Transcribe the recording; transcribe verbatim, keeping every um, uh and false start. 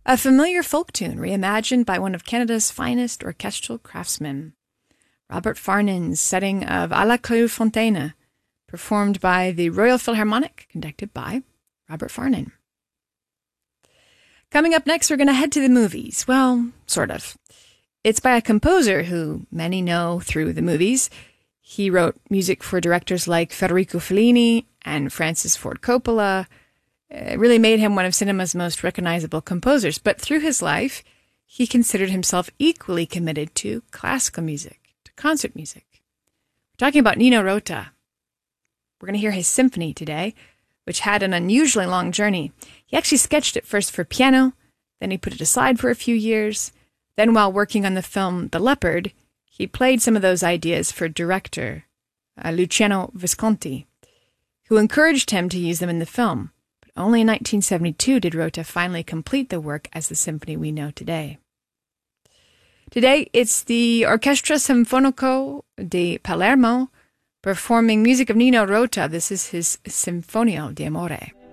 a familiar folk tune reimagined by one of Canada's finest orchestral craftsmen, Robert Farnon's setting of À la Clairefontaine, performed by the Royal Philharmonic, conducted by Robert Farnon. Coming up next, we're going to head to the movies. Well, sort of. It's by a composer who many know through the movies. He wrote music for directors like Federico Fellini and Francis Ford Coppola. It really made him one of cinema's most recognizable composers. But through his life, he considered himself equally committed to classical music, to concert music. We're talking about Nino Rota. We're going to hear his symphony today, which had an unusually long journey. He actually sketched it first for piano, then he put it aside for a few years. Then while working on the film The Leopard, he played some of those ideas for director uh, Luciano Visconti, who encouraged him to use them in the film. But only in nineteen seventy-two did Rota finally complete the work as the symphony we know today. Today, it's the Orchestra Sinfonico di Palermo performing music of Nino Rota. This is his Sinfonio d'Amore.